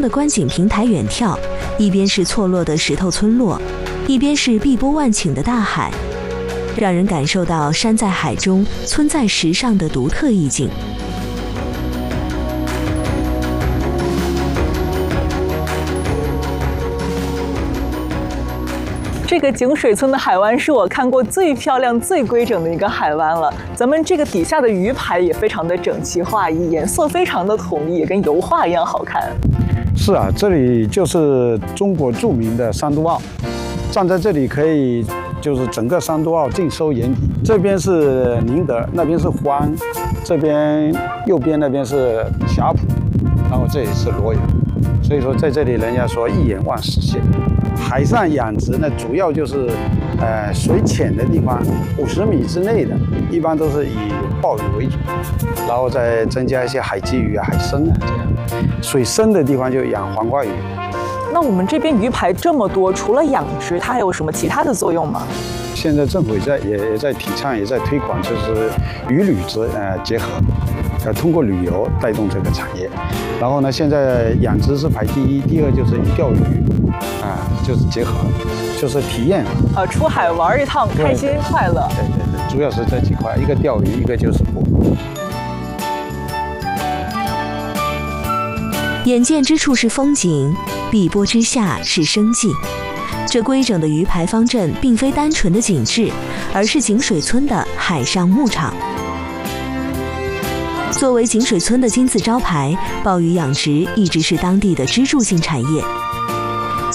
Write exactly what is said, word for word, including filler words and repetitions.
的观景平台远眺，一边是错落的石头村落，一边是碧波万顷的大海，让人感受到山在海中，村在石上的独特意境。 这个井水村的海湾是我看过最漂亮、最规整的一个海湾了。咱们这个底下的鱼排也非常的整齐划一，颜色非常的统一，也跟油画一样好看。 是啊，这里就是中国著名的三都澳，站在这里可以就是整个三都澳尽收眼底。这边是宁德，那边是欢，这边右边那边是霞浦，然后这里是罗阳。所以说在这里人家说一眼望实现。海上养殖呢，主要就是，呃，水浅的地方，五十米之内的，一般都是以鲍鱼为主，然后再增加一些海鲫鱼啊、海参啊这样。水深的地方就养黄花鱼。 那我们这边鱼排这么多，除了养殖，它还有什么其他的作用吗？ 现在政府也在也也在提倡，也在推广，就是渔旅之呃结合，呃通过旅游带动这个产业。然后呢，现在养殖是排第一，第二就是钓鱼，啊，就是结合，就是体验。 啊，出海玩一趟，开心快乐。 对对对，主要是这几块，一个钓鱼，一个就是捕。 眼见之处是风景，碧波之下是生计。这规整的鱼排方阵并非单纯的景致，而是井水村的海上牧场。作为井水村的金字招牌，鲍鱼养殖一直是当地的支柱性产业。